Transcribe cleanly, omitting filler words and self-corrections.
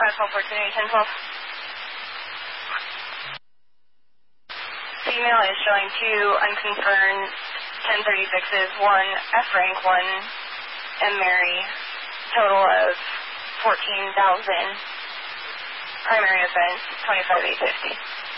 512 Female is showing 2 unconfirmed 1036s, 1 F rank, 1 M Mary, total of 14,000. Primary offense, 25,850.